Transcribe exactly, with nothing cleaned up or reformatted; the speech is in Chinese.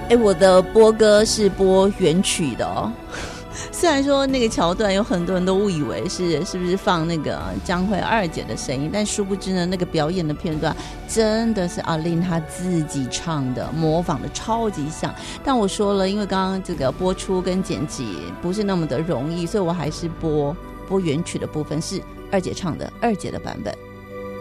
哎，我的播歌是播原曲的哦。虽然说那个桥段有很多人都误以为是是不是放那个江蕙二姐的声音，但殊不知呢，那个表演的片段真的是阿令她自己唱的，模仿的超级像。但我说了，因为刚刚这个播出跟剪辑不是那么的容易，所以我还是播播原曲的部分，是二姐唱的，二姐的版本。